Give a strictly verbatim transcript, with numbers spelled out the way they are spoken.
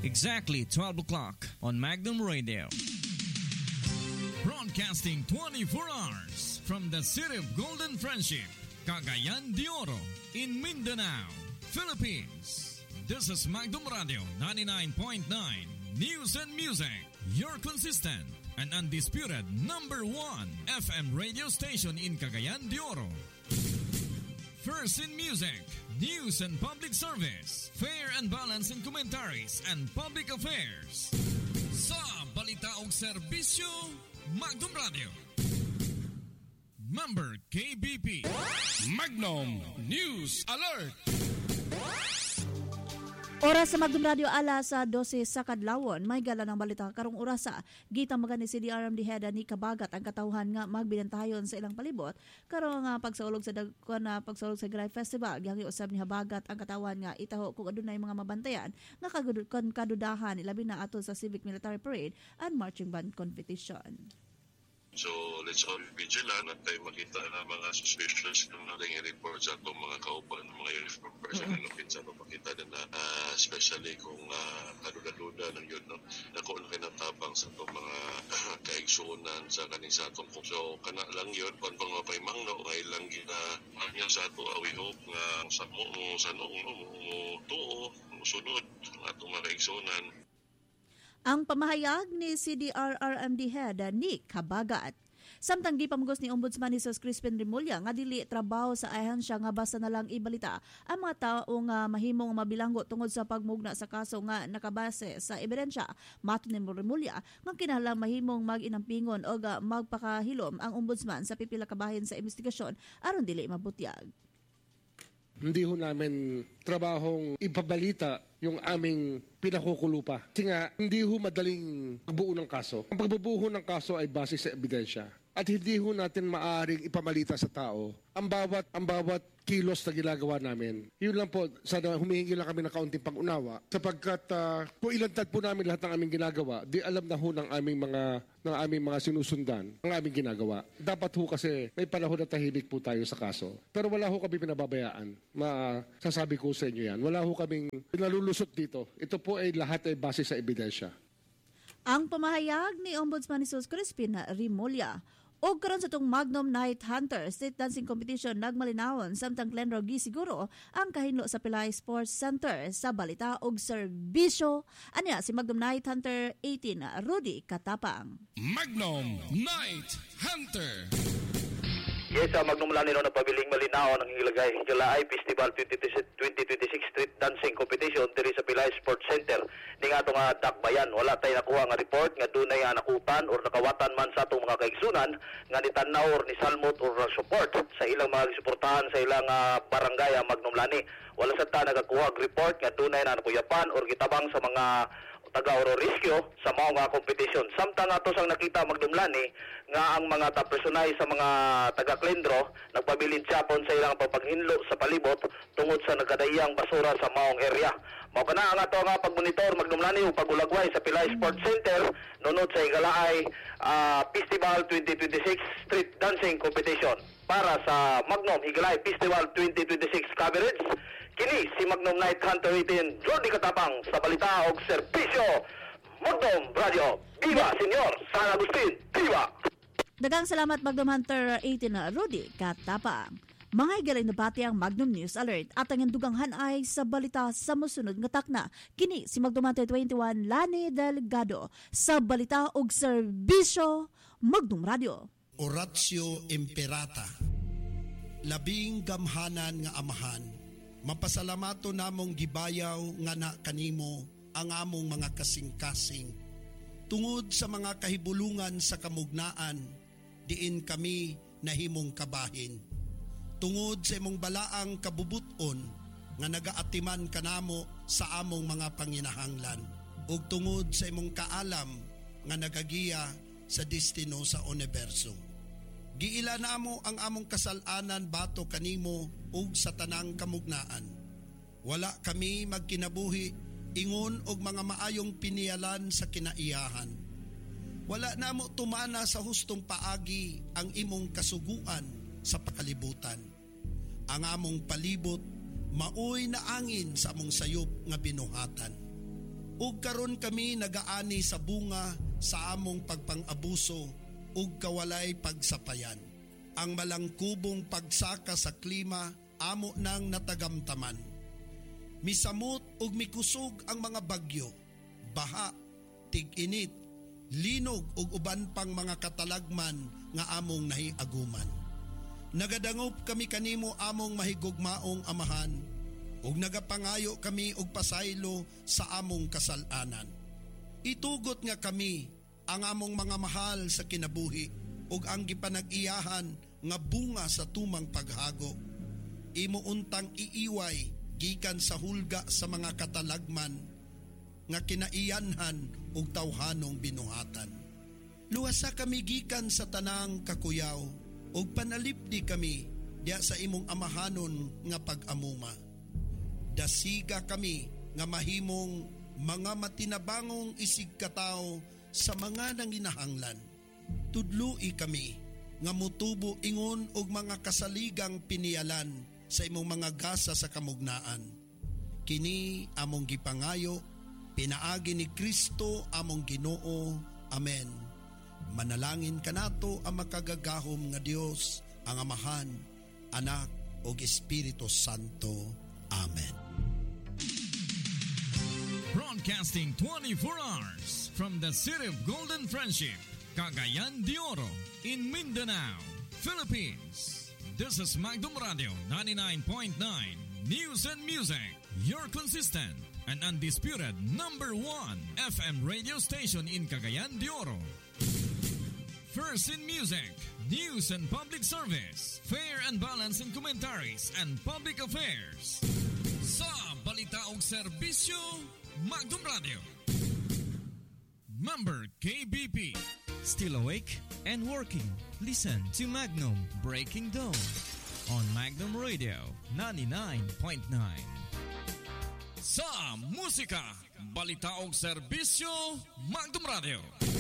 Exactly twelve o'clock on Magnum Radio. Broadcasting twenty-four hours from the city of Golden Friendship, Cagayan de Oro, in Mindanao, Philippines. This is Magnum Radio ninety-nine point nine News and Music, your consistent and undisputed number one F M radio station in Cagayan de Oro. First in music, news and public service, fair and balanced in commentaries and public affairs. Sa balita og serbisyo, Magnum Radio. Member K B P. Magnum News Alert. Oras sa Magnum Radio alas sa dose sa kadlawon, may gala ng balita karong orasa. Gitang magan ni C D R M D head ni kabagat ang katawhan nga magbinantayon sa ilang palibot karong nga pagsaulog sa dagkon na pagsaulog sa Gray Festival. Gihangi usab ni habagat ang katawhan nga itaho kung adunay mga mabantayan nga kagudkon kadudahan ilabi na ato sa Civic Military Parade and Marching Band Competition. So let's all be vigilant at tayo makita na mga suspicions kung nalang i-report sa itong mga kaupan, mga uniform person na lupin sa itong makita din na uh, especially kung uh, kaduda-duda ng yun, no? Na kung kinatabang sa itong mga uh, kaigsunan sa kaning sa itong kung so kana lang yun, kung pang mapaymang no, ngay lang gina uh, sa ito, uh, we hope nga sa mo, mo sa noong, no, mo tuo, mo sunod ang itong mga kaigsunan. Ang pamahayag ni C D R R M D head ni kabagat. Samtang gipamugos ni Ombudsman Jesus Crispin Remulla nga dili trabaho sa ahensya nga basta na lang ibalita ang mga tao nga mahimong mabilanggo tungod sa pagmugna sa kaso nga nakabase sa ebidensya. Mato ni Remulla nga kinahanglan mahimong mag-inampingon o magpakahilom ang Ombudsman sa pipila ka bahin sa investigasyon aron dili mabutyag. Hindi ho namin trabahong ipabalita yung aming pinakukulupa. Kasi nga, hindi ho madaling pagbuo ng kaso. Ang pagbubuo ng kaso ay base sa ebidensya. At hindi ho natin maaaring ipamalita sa tao ang bawat, ang bawat kilos na ginagawa namin. Yun lang po, sana humihingi lang kami ng kaunting pag-unawa sapagkat uh, kung ilantad po namin lahat ng aming ginagawa, di alam na ho ng aming mga, ng aming mga sinusundan ang aming ginagawa. Dapat ho kasi may panahon na tahimik po tayo sa kaso. Pero wala ho kami pinababayaan. Masasabi ko sa inyo yan. Wala ho kaming pinalulusot dito. Ito po ay lahat ay base sa ebidensya. Ang pamahayag ni Ombudsman Jesus Crispin Remulla. O karon sa itong Magnum Night Hunter State Dancing Competition nagmalinawon samtang Glenro gisiguro ang kahinlo sa Pilay Sports Center sa balita og serbisyo. Anya si Magnum Night Hunter eighteen Rudy Katapang. Magnum Night Hunter. Yes, sa Magnum Lanino na pabiling malinaw ng hilagay July Festival twenty twenty-six Street Dancing Competition diri sa Pilay Sports Center. Ning atong uh, dakbayan, wala tay nakuha nga report nga dunay nga nakutan or nakawatan man sa atong mga kaigsunan nga nitanaw or ni salmot or support sa ilang mga suportahan sa ilang uh, barangay Magnum Lani. Wala sa ta nagakuha report nga dunay na nakuyapan or gitabang sa mga taga-oro rescue sa mga nga kompetisyon. Samtang ato sang nakita magdumlani nga ang mga personay sa mga taga-Klendro nagpabilin sapon sa ilang pagpaghinlo sa palibot tungod sa nagkadayang basura sa maong area. Mao kana ang ato nga pagmonitor magdumlani ug pagulagway sa Pilay Sports Center nunod sa igalaay uh, Festival twenty twenty-six Street Dancing Competition. Para sa Magnum Higalay Festival twenty twenty-six coverage, kini si Magnum Night Hunter eighteen Rudy Katapang sa balita og serbisyo Magnum Radio. Viva Senyor San Agustin, viva! Dagang salamat Magnum Hunter eighteen Rudy Katapang. Mga higalay na bati ang Magnum News Alert at ang duganghan ay sa balita sa musunod nga takna. Kini si Magnum Hunter twenty-one Lani Delgado sa balita og serbisyo Magnum Radio. Oratio Imperata. Labing gamhanan nga amahan, mapasalamato namong gibayaw nga na kanimo ang among mga kasing-kasing. Tungod sa mga kahibulungan sa kamugnaan, diin kami nahimong kabahin. Tungod sa imong balaang kabubuton nga nagaatiman kanamo sa among mga panginahanglan, ug tungod sa imong kaalam nga nagagiya sa destino sa universo. Giila namo ang among kasalanan bato kanimo ug sa tanang kamugnaan. Wala kami magkinabuhi ingon og mga maayong pinialan sa kinaiyahan. Wala namo tumana sa hustong paagi ang imong kasuguan sa pakalibutan. Ang among palibot maoy na angin sa among sayop nga binuhatan. ug karon kami nagaani sa bunga sa among pagpang-abuso ug kawalay pagsapayan. Ang malangkubong pagsaka sa klima amo nang natagamtaman. Misamot ug mikusog ang mga bagyo, baha, tig-init, linog ug uban pang mga katalagman nga among nahiaguman. Nagadangop kami kanimo among mahigugmaong amahan, ug nagapangayo kami og pasaylo sa among kasalanan. Itugot nga kami ang among mga mahal sa kinabuhi ug ang gipanag-iyahan nga bunga sa tumang paghago. Imo untang iiway gikan sa hulga sa mga katalagman nga kinaiyanhan ug tawhanong binuhatan. Luwasa kami gikan sa tanang kakuyaw ug panalipdi kami diya sa imong amahanon nga pag-amuma. Dasiga kami nga mahimong mga matinabangong isig katao sa mga nanginahanglan. Tudloi kami nga mutubo ingon og mga kasaligang pinialan sa imong mga gasa sa kamugnaan. Kini among gipangayo, pinaagi ni Kristo among Ginoo. Amen. Manalangin kanato ang makagagahom nga Dios, ang Amahan, Anak ug Espiritu Santo. Amen. Broadcasting twenty-four hours from the City of Golden Friendship, Cagayan de Oro, in Mindanao, Philippines. This is Magdum Radio ninety-nine point nine News and Music, your consistent and undisputed number one F M radio station in Cagayan de Oro. First in music, news and public service, fair and balanced in commentaries and public affairs. Sa balita og serbisyo, Magdum Radio. Member K B P. Still awake and working? Listen to Magnum Breaking Dawn on Magnum Radio ninety-nine point nine. Sa musika, balita og serbisyo, Magdum Radio.